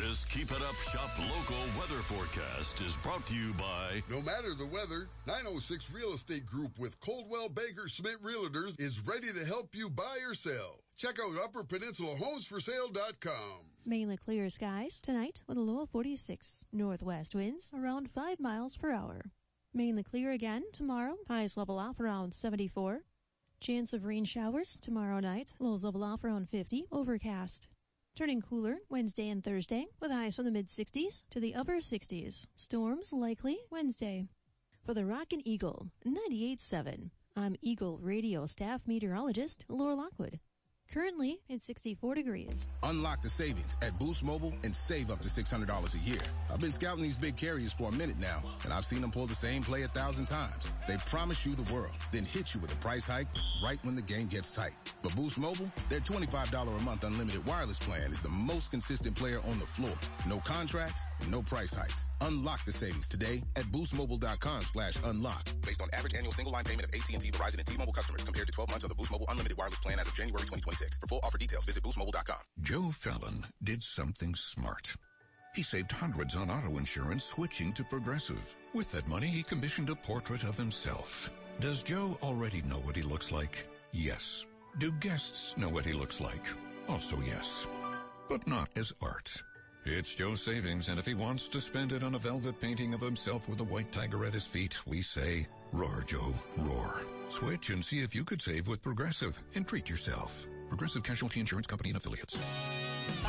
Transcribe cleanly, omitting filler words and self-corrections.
This Keep It Up Shop local weather forecast is brought to you by... No matter the weather, 906 Real Estate Group with Coldwell Banker Schmidt Realtors is ready to help you buy or sell. Check out UpperPeninsulaHomesForSale.com. Mainly clear skies tonight with a low of 46. Northwest winds around 5 miles per hour. Mainly clear again tomorrow. Highs level off around 74. Chance of rain showers tomorrow night. Lows level off around 50. Overcast. Turning cooler Wednesday and Thursday with highs from the mid-60s to the upper 60s. Storms likely Wednesday. For the Rockin' Eagle 98.7, I'm Eagle Radio staff meteorologist Laura Lockwood. Currently, it's 64 degrees. Unlock the savings at Boost Mobile and save up to $600 a year. I've been scouting these big carriers for a minute now, and I've seen them pull the same play 1,000 times. They promise you the world, then hit you with a price hike right when the game gets tight. But Boost Mobile, their $25 a month unlimited wireless plan is the most consistent player on the floor. No contracts, no price hikes. Unlock the savings today at boostmobile.com/unlock. Based on average annual single line payment of AT&T, Verizon, and T-Mobile customers compared to 12 months of the Boost Mobile unlimited wireless plan as of January 2026. For full offer details, visit boostmobile.com. Joe Fallon did something smart. He saved hundreds on auto insurance switching to Progressive. With that money, he commissioned a portrait of himself. Does Joe already know what he looks like? Yes. Do guests know what he looks like? Also yes. But not as art. It's Joe's savings, and if he wants to spend it on a velvet painting of himself with a white tiger at his feet, we say, roar, Joe, roar. Switch and see if you could save with Progressive and treat yourself. Progressive Casualty Insurance Company and Affiliates.